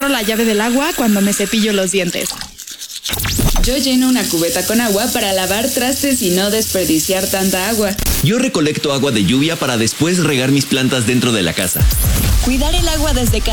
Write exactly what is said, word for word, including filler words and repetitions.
la llave del agua cuando me cepillo los dientes. Yo lleno una cubeta con agua para lavar trastes y no desperdiciar tanta agua. Yo recolecto agua de lluvia para después regar mis plantas dentro de la casa. Cuidar el agua desde casa